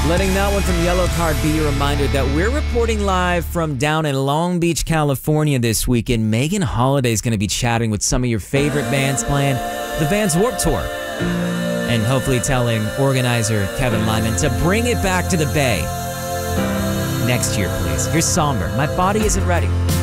Letting that one from Yellow Card be a reminder that we're reporting live from down in Long Beach, California this weekend. Megan Holiday is going to be chatting with some of your favorite bands playing the Vans Warped Tour. And hopefully telling organizer Kevin Lyman to bring it back to the Bay next year, please. Here's Somber. My body isn't ready.